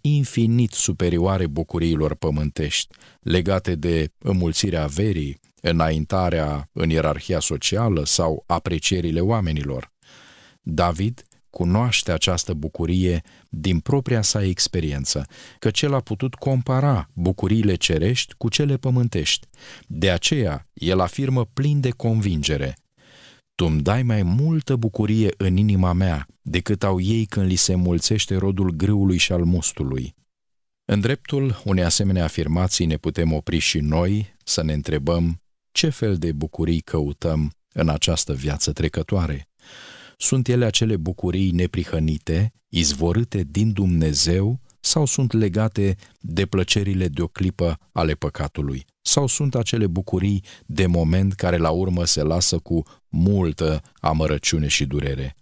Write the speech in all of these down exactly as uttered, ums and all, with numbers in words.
infinit superioare bucuriilor pământești, legate de înmulțirea averii, înaintarea în ierarhia socială sau aprecierile oamenilor. David cunoaște această bucurie din propria sa experiență, căci el a putut compara bucuriile cerești cu cele pământești. De aceea, el afirmă plin de convingere: Tu-mi dai mai multă bucurie în inima mea decât au ei când li se înmulțește rodul grâului și al mustului. În dreptul unei asemenea afirmații ne putem opri și noi să ne întrebăm ce fel de bucurii căutăm în această viață trecătoare. Sunt ele acele bucurii neprihănite, izvorâte din Dumnezeu, sau sunt legate de plăcerile de o clipă ale păcatului? Sau sunt acele bucurii de moment care la urmă se lasă cu multă amărăciune și durere?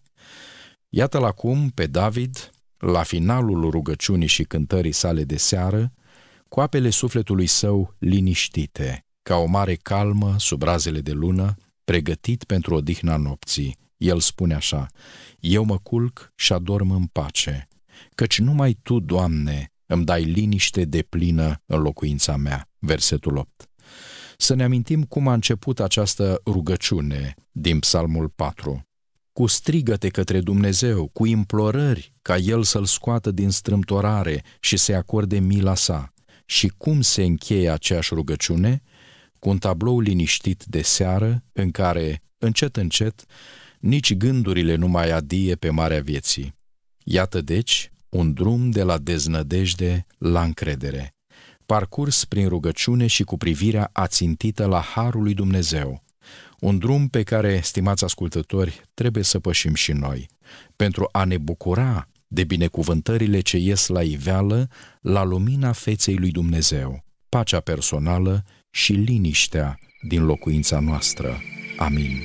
Iată-l acum pe David, la finalul rugăciunii și cântării sale de seară, cu apele sufletului său liniștite, ca o mare calmă sub razele de lună, pregătit pentru odihna nopții. El spune așa: Eu mă culc și adorm în pace, căci numai Tu, Doamne, îmi dai liniște deplină în locuința mea. Versetul opt. Să ne amintim cum a început această rugăciune din Psalmul patru. Cu strigăte către Dumnezeu, cu implorări ca El să-l scoată din strâmtorare și să-i acorde mila sa. Și cum se încheie aceeași rugăciune? Cu un tablou liniștit de seară, în care, încet, încet, nici gândurile nu mai adie pe marea vieții. Iată deci un drum de la deznădejde la încredere, parcurs prin rugăciune și cu privirea ațintită la harul lui Dumnezeu. Un drum pe care, stimați ascultători, trebuie să pășim și noi, pentru a ne bucura de binecuvântările ce ies la iveală la lumina feței lui Dumnezeu, pacea personală și liniștea din locuința noastră. Amin.